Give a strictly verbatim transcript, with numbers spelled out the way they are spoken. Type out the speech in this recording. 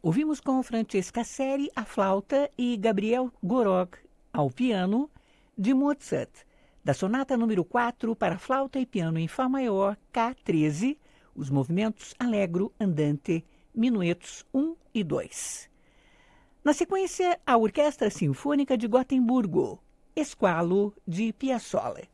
Ouvimos com Francesca Seri à flauta e Gabriel Gorog ao piano, de Mozart, da sonata número quatro para flauta e piano em Fá maior, K treze, os movimentos Allegro, Andante, Minuetos um e dois. Na sequência, a Orquestra Sinfônica de Gotemburgo, Esqualo, de Piazzolla.